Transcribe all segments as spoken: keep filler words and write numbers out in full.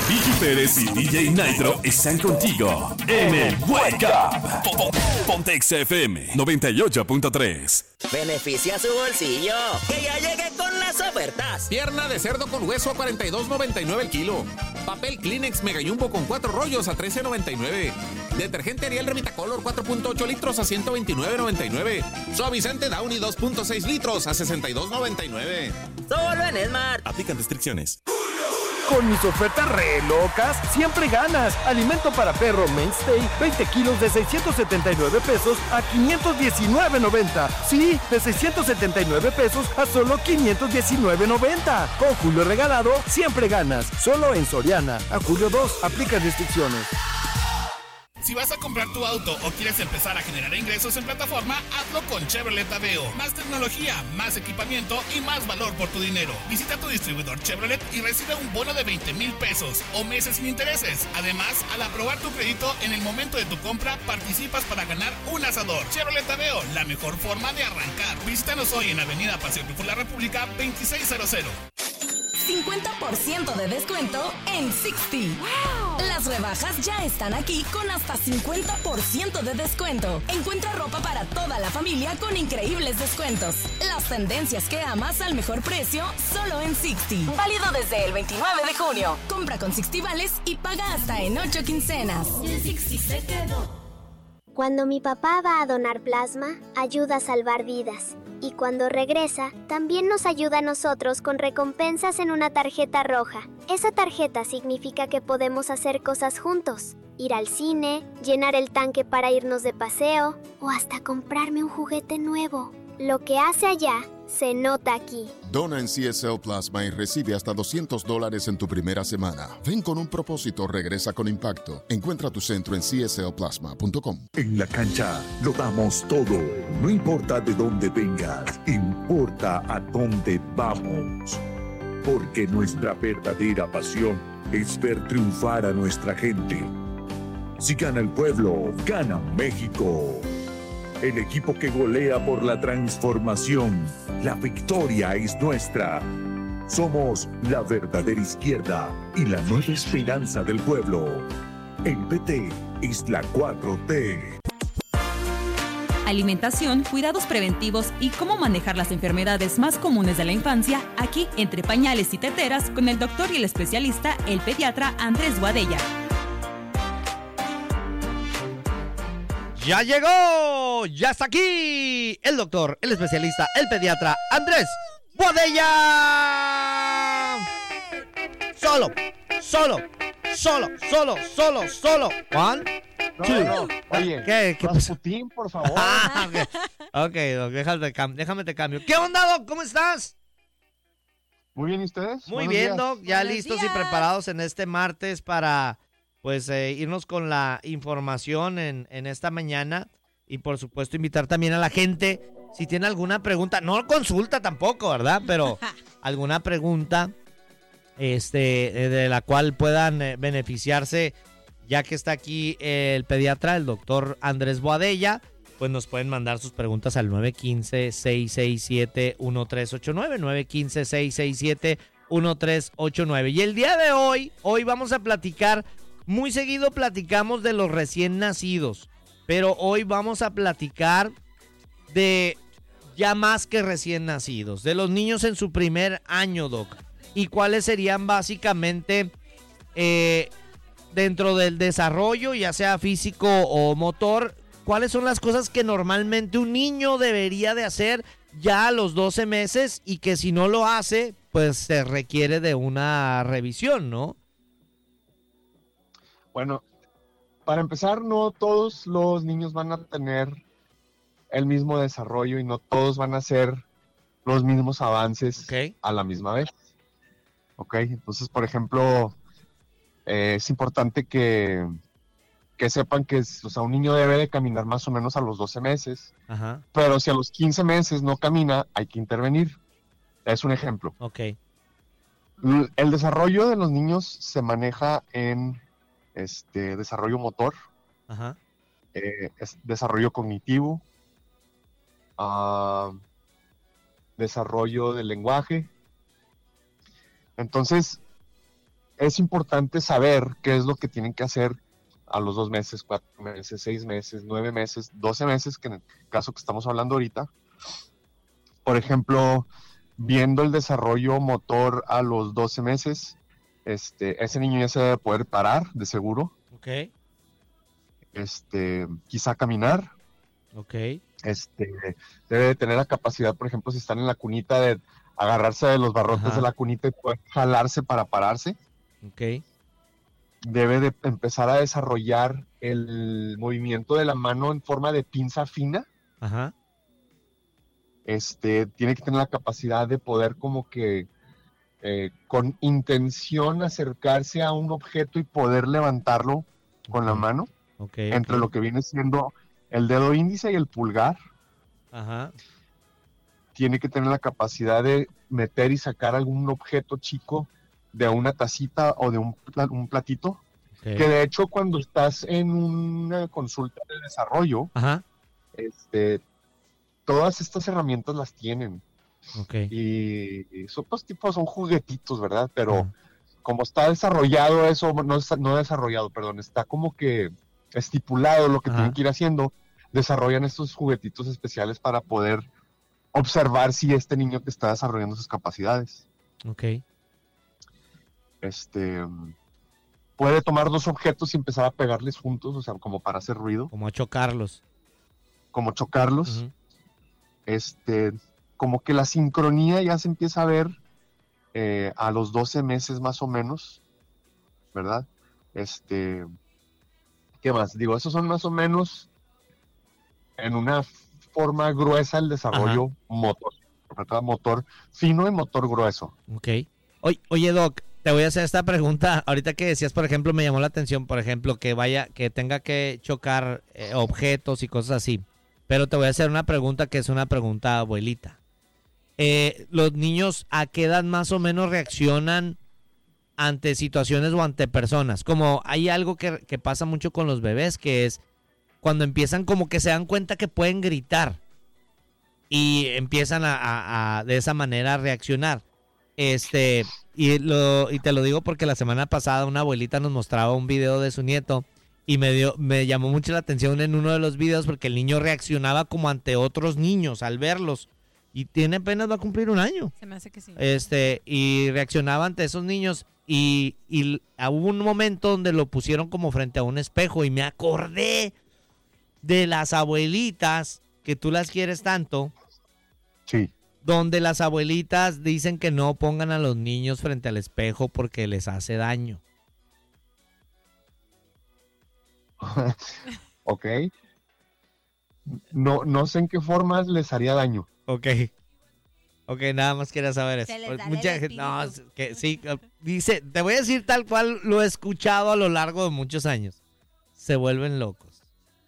Vicky Pérez y D J Nitro están contigo en el Wake Up. Ponte Exa F M noventa y ocho punto tres. Beneficia su bolsillo, que ya llegué con las ofertas. Pierna de cerdo con hueso a cuarenta y dos noventa y nueve el kilo. Papel Kleenex Mega Jumbo con cuatro rollos a trece noventa y nueve. Detergente Ariel Remitacolor cuatro punto ocho litros a ciento veintinueve noventa y nueve. Suavizante Downy dos punto seis litros a sesenta y dos noventa y nueve. Solo en Smart. Aplican restricciones. Con mis ofertas re locas, siempre ganas. Alimento para perro Mainstay, veinte kilos de seiscientos setenta y nueve pesos a quinientos diecinueve noventa. Sí, de seiscientos setenta y nueve pesos a solo quinientos diecinueve noventa. Con Julio regalado, siempre ganas. Solo en Soriana. A julio dos, aplica restricciones. Si vas a comprar tu auto o quieres empezar a generar ingresos en plataforma, hazlo con Chevrolet Aveo. Más tecnología, más equipamiento y más valor por tu dinero. Visita tu distribuidor Chevrolet y recibe un bono de veinte mil pesos o meses sin intereses. Además, al aprobar tu crédito en el momento de tu compra, participas para ganar un asador. Chevrolet Aveo, la mejor forma de arrancar. Visítanos hoy en Avenida Paseo por la República veintiséiscientos. cincuenta por ciento de descuento en Sixty. ¡Wow! Las rebajas ya están aquí con hasta cincuenta por ciento de descuento. Encuentra ropa para toda la familia con increíbles descuentos. Las tendencias que amas al mejor precio, solo en Sixty. Válido desde el veintinueve de junio. Compra con Sixty Vales y paga hasta en ocho quincenas. En Sixty se quedó. Cuando mi papá va a donar plasma, ayuda a salvar vidas. Y cuando regresa, también nos ayuda a nosotros con recompensas en una tarjeta roja. Esa tarjeta significa que podemos hacer cosas juntos. Ir al cine, llenar el tanque para irnos de paseo o hasta comprarme un juguete nuevo. Lo que hace allá, se nota aquí. Dona en C S L Plasma y recibe hasta doscientos dólares en tu primera semana. Ven con un propósito, regresa con impacto. Encuentra tu centro en c s l plasma punto com. En la cancha lo damos todo. No importa de dónde vengas, importa a dónde vamos. Porque nuestra verdadera pasión es ver triunfar a nuestra gente. Si gana el pueblo, gana México. El equipo que golea por la transformación. La victoria es nuestra. Somos la verdadera izquierda y la nueva esperanza del pueblo. El P T es la cuatro T. Alimentación, cuidados preventivos y cómo manejar las enfermedades más comunes de la infancia, aquí entre pañales y teteras con el doctor y el especialista, el pediatra Andrés Boadella. ¡Ya llegó! ¡Ya está aquí! El doctor, el especialista, el pediatra Andrés Boadella. Solo, solo, solo, solo, solo, solo. One, two. No, no. Oye, ¿Qué? ¿Qué Rasputín, por favor. Ah, ok, okay, doc, déjame, déjame te cambio. ¿Qué onda, doc? ¿Cómo estás? Muy bien, ¿y ustedes? Muy Buenos bien, días. doc. Ya Buenos listos días. y preparados en este martes para... pues eh, irnos con la información en, en esta mañana y por supuesto invitar también a la gente si tiene alguna pregunta, no consulta tampoco, ¿verdad? Pero alguna pregunta este eh, de la cual puedan eh, beneficiarse, ya que está aquí el pediatra, el doctor Andrés Boadella, pues nos pueden mandar sus preguntas al nueve uno cinco, seis seis siete, uno tres ocho nueve, nueve uno cinco, seis seis siete, uno tres ocho nueve. Y el día de hoy, hoy vamos a platicar. Muy seguido platicamos de los recién nacidos, pero hoy vamos a platicar de ya más que recién nacidos, de los niños en su primer año, doc, y cuáles serían básicamente eh, dentro del desarrollo, ya sea físico o motor, cuáles son las cosas que normalmente un niño debería de hacer ya a los doce meses y que si no lo hace, pues se requiere de una revisión, ¿no? Bueno, para empezar, no todos los niños van a tener el mismo desarrollo y no todos van a hacer los mismos avances okay. a la misma vez. Ok, entonces, por ejemplo, eh, es importante que, que sepan que o sea, un niño debe de caminar más o menos a los doce meses, Ajá. pero si a los quince meses no camina, hay que intervenir. Es un ejemplo. Ok. El desarrollo de los niños se maneja en este desarrollo motor, Ajá. Eh, es desarrollo cognitivo, uh, desarrollo del lenguaje. Entonces, es importante saber qué es lo que tienen que hacer a los dos meses, cuatro meses, seis meses, nueve meses, doce meses, que en el caso que estamos hablando ahorita. Por ejemplo, viendo el desarrollo motor a los doce meses, este, ese niño ya se debe poder parar, de seguro. Ok. Este, quizá caminar. Ok. Este, debe de tener la capacidad, por ejemplo, si están en la cunita, de agarrarse de los barrotes Ajá. de la cunita y poder jalarse para pararse. Ok. Debe de empezar a desarrollar el movimiento de la mano en forma de pinza fina. Ajá. Este, tiene que tener la capacidad de poder como que eh, con intención acercarse a un objeto y poder levantarlo con la mano, Okay, entre okay. lo que viene siendo el dedo índice y el pulgar. Ajá. Tiene que tener la capacidad de meter y sacar algún objeto chico de una tacita o de un, pla- un platito, Okay. que de hecho cuando estás en una consulta de desarrollo, Ajá. este, todas estas herramientas las tienen. Okay. Y, y son, pues, tipo, son juguetitos, ¿verdad? Pero Ajá. como está desarrollado eso, no, está, no desarrollado, perdón, está como que estipulado lo que Ajá. tienen que ir haciendo, desarrollan estos juguetitos especiales para poder observar si este niño que está desarrollando sus capacidades. Ok. Este, puede tomar dos objetos y empezar a pegarles juntos, o sea, como para hacer ruido, Como a chocarlos. como chocarlos. Ujú. Este, como que la sincronía ya se empieza a ver eh, a los doce meses más o menos, ¿verdad? Este, ¿qué más? Digo, esos son más o menos en una forma gruesa el desarrollo motor, ¿verdad? Motor fino y motor grueso. Ok. Oye, oye, Doc, te voy a hacer esta pregunta. Ahorita que decías, por ejemplo, me llamó la atención, por ejemplo, que vaya, que tenga que chocar eh, objetos y cosas así. Pero te voy a hacer una pregunta que es una pregunta abuelita. Eh, ¿Los niños a qué edad más o menos reaccionan ante situaciones o ante personas? Como hay algo que, que pasa mucho con los bebés, que es cuando empiezan como que se dan cuenta que pueden gritar y empiezan a, a- a de esa manera a reaccionar. Este, y, lo, y te lo digo porque la semana pasada una abuelita nos mostraba un video de su nieto y me dio, me llamó mucho la atención en uno de los videos porque el niño reaccionaba como ante otros niños al verlos. Y tiene apenas, va a cumplir un año. Se me hace que sí. Este, y reaccionaba ante esos niños. Y, y hubo un momento donde lo pusieron como frente a un espejo. Y me acordé de las abuelitas, que tú las quieres tanto. Sí. Donde las abuelitas dicen que no pongan a los niños frente al espejo porque les hace daño. Ok. No, no sé en qué formas les haría daño. Ok. Ok, nada más quería saber eso. Se les Pues sale mucha el gente, no, espíritu. es que sí, dice, te voy a decir tal cual lo he escuchado a lo largo de muchos años. Se vuelven locos.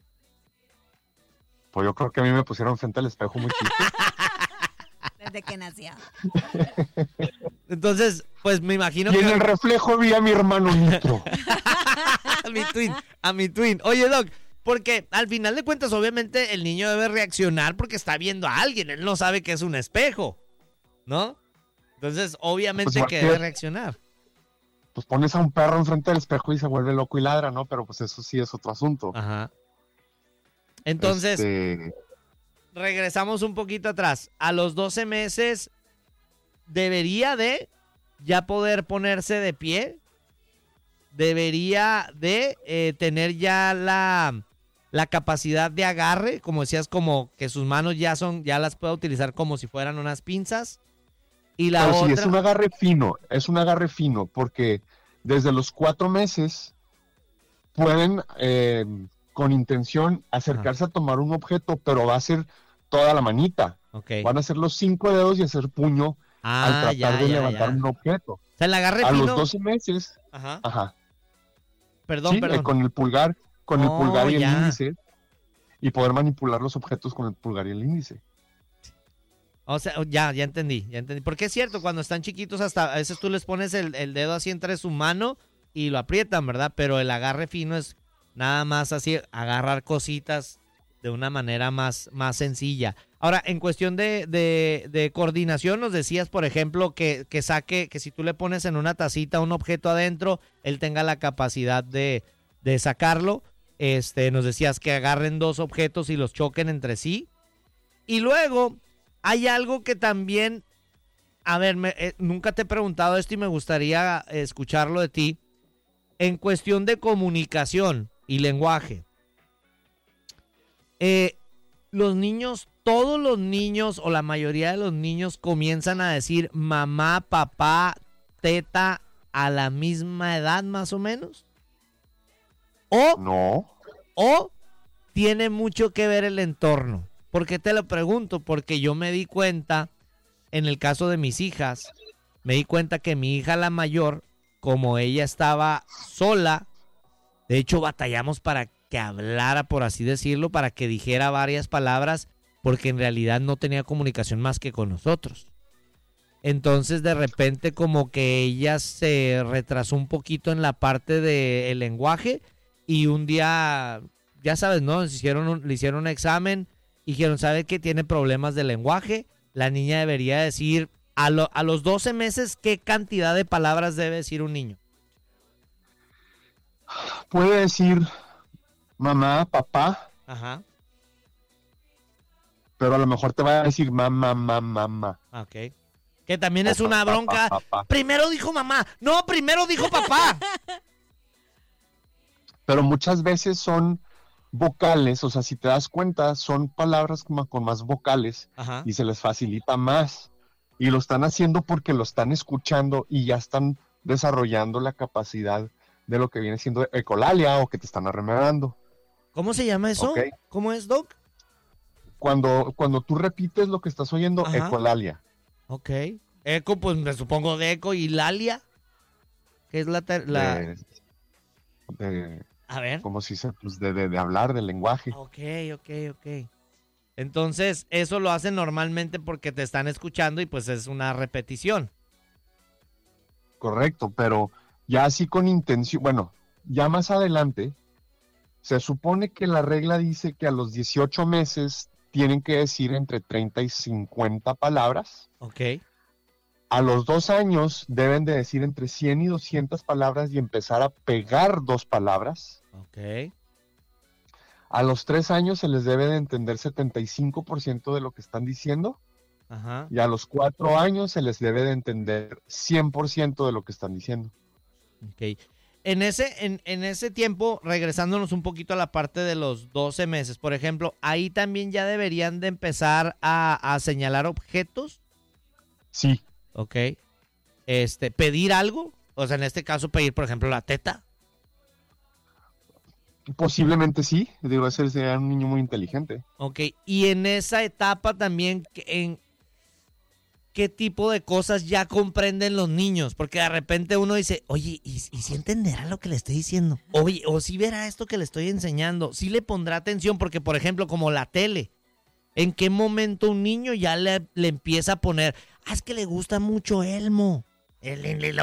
Pues yo creo que a mí me pusieron frente al espejo muy chico. Desde que nació. Entonces, pues me imagino Y que en el reflejo vi a mi hermano Nitro. a mi twin, a mi twin. Oye, Doc, porque al final de cuentas, obviamente, el niño debe reaccionar porque está viendo a alguien. Él no sabe que es un espejo, ¿no? Entonces, obviamente Pues, que ¿qué? debe reaccionar. Pues pones a un perro enfrente del espejo y se vuelve loco y ladra, ¿no? Pero pues eso sí es otro asunto. Ajá. Entonces, Este, regresamos un poquito atrás. A los doce meses, ¿debería de ya poder ponerse de pie? ¿Debería de eh, tener ya la, la capacidad de agarre? Como decías, como que sus manos ya son, ya las pueda utilizar como si fueran unas pinzas. Y la pero otra... sí, es un agarre fino, es un agarre fino, porque desde los cuatro meses pueden, eh, con intención, acercarse a tomar un objeto, pero va a ser toda la manita. Ok. Van a ser los cinco dedos y hacer puño Ah, al tratar ya, de ya, levantar ya. un objeto. O sea, el agarre A fino... los doce meses, Ajá. ajá, Perdón, sí, perdón. eh, con el pulgar, con el Oh, pulgar y el ya. índice, y poder manipular los objetos con el pulgar y el índice. O sea, ya, ya entendí, ya entendí. Porque es cierto, cuando están chiquitos, hasta a veces tú les pones el, el dedo así entre su mano y lo aprietan, ¿verdad? Pero el agarre fino es nada más así, agarrar cositas de una manera más, más sencilla. Ahora, en cuestión de, de, de coordinación, nos decías, por ejemplo, que, que saque, que si tú le pones en una tacita un objeto adentro, él tenga la capacidad de, de sacarlo. Este, nos decías que agarren dos objetos y los choquen entre sí. Y luego, hay algo que también, a ver, me, eh, nunca te he preguntado esto y me gustaría escucharlo de ti. En cuestión de comunicación y lenguaje, eh, los niños, todos los niños o la mayoría de los niños comienzan a decir mamá, papá, teta a la misma edad más o menos. O no. O tiene mucho que ver el entorno. ¿Por qué te lo pregunto? Porque yo me di cuenta, en el caso de mis hijas, me di cuenta que mi hija la mayor, como ella estaba sola, de hecho batallamos para que hablara, por así decirlo, para que dijera varias palabras, porque en realidad no tenía comunicación más que con nosotros. Entonces de repente como que ella se retrasó un poquito en la parte del lenguaje y un día, ya sabes, ¿no? Le hicieron un, le hicieron un examen y dijeron, ¿sabe qué? Tiene problemas de lenguaje. La niña debería decir, a, lo, a los doce meses, ¿qué cantidad de palabras debe decir un niño? Puede decir mamá, papá. Ajá. Pero a lo mejor te va a decir mamá, mamá, mamá. Ok. Que también es una bronca. Papá, papá. Primero dijo mamá. No, primero dijo papá. Pero muchas veces son vocales, o sea, si te das cuenta, son palabras como con más vocales. Ajá. Y se les facilita más. Y lo están haciendo porque lo están escuchando y ya están desarrollando la capacidad de lo que viene siendo ecolalia o que te están arremedando. ¿Cómo se llama eso? Okay. ¿Cómo es, Doc? Cuando, cuando tú repites lo que estás oyendo, Ajá. ecolalia. Ok. Eco, pues me supongo de eco. ¿Y lalia? ¿Qué es la...? Ter- la... De, de, a ver. ¿Cómo se dice? Pues de, de, de hablar, del lenguaje. Ok, ok, ok. Entonces, eso lo hacen normalmente porque te están escuchando y pues es una repetición. Correcto, pero ya así con intención, bueno, ya más adelante, se supone que la regla dice que a los dieciocho meses tienen que decir entre treinta y cincuenta palabras. Ok. A los dos años deben de decir entre cien y doscientas palabras y empezar a pegar dos palabras. Ok. A los tres años se les debe de entender setenta y cinco por ciento de lo que están diciendo. Ajá. Y a los cuatro años se les debe de entender cien por ciento de lo que están diciendo. Ok. En ese, en, en ese tiempo, regresándonos un poquito a la parte de los doce meses, por ejemplo, ahí también ya deberían de empezar a, a señalar objetos. Sí. Ok. Este, pedir algo. O sea, en este caso, pedir, por ejemplo, la teta. Posiblemente sí. Digo, ese sería un niño muy inteligente. Ok. Y en esa etapa también, en ¿qué tipo de cosas ya comprenden los niños? Porque de repente uno dice, oye, ¿y, y si entenderá lo que le estoy diciendo? Oye, o si verá esto que le estoy enseñando. Si le pondrá atención, porque, por ejemplo, como la tele. ¿En qué momento un niño ya le, le empieza a poner, ah, es que le gusta mucho Elmo? El, el, el